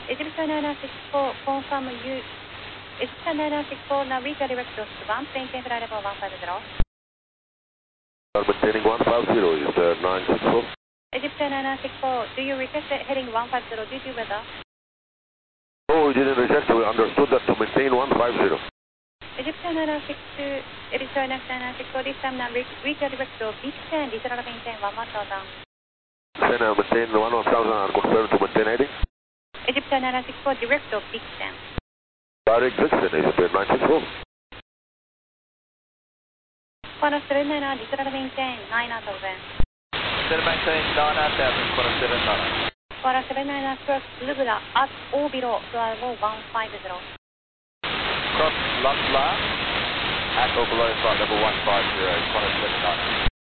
Egyptian 964, confirm you. Egyptian 964, now reach your direct to 1, maintain flight level 150. Maintaining 150, is there 964? Egyptian 964, do you request heading 150 due to weather? No, we didn't reject, we understood that to maintain 150. Egyptian 962, Egyptian 964, this time now reach your direct to beach 10, descend maintain 11,000. Then maintain 11,000 and confirm to maintain heading? Egyptian 964, direct to beach 10. Direct Vixen, is it 964? Qantas 79, descend maintain 9,000. Descend maintain 9,000, Qantas 79. Qantas 79, cross Lubula at or below, flight level 150. Cross Lubla at or below flight level 150, Qantas 79.